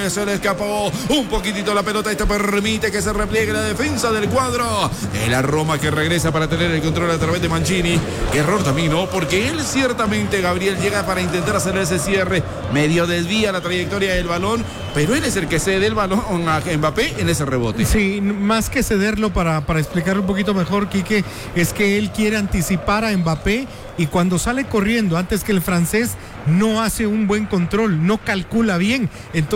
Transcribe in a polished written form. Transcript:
se le escapó un poquitito la pelota. Esto permite que se repliegue la defensa del cuadro. La Roma que regresa para tener el control a través de Mancini. Qué error también, ¿no? Porque él ciertamente, Gabriel, llega para intentar hacer ese cierre. Medio desvía la trayectoria del balón, pero él es el que cede el balón a Mbappé en ese rebote. Sí, más que cederlo, para explicarlo un poquito mejor, Quique, es que él quiere anticipar a Mbappé y cuando sale corriendo antes que el francés no hace un buen control, no calcula bien. Entonces